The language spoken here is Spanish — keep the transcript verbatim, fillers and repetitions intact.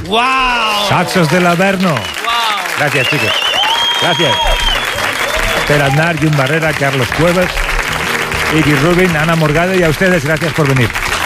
¡Wow! Saxos del Averno. ¡Wow! Gracias, chicos. Gracias. Per Aznar, Jun Barrera, Carlos Cuevas, Iggy Rubin, Ana Morgado, y a ustedes gracias por venir.